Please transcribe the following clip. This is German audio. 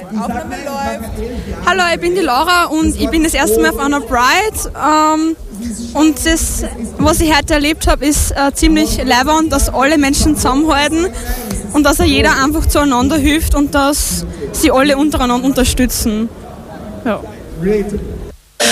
Aufnahme läuft. Hallo, ich bin die Laura und ich bin das erste Mal auf einer Pride. Und das, was ich heute erlebt habe, ist ziemlich leibernd, dass alle Menschen zusammenhalten und dass jeder einfach zueinander hilft und dass sie alle untereinander unterstützen. Ja.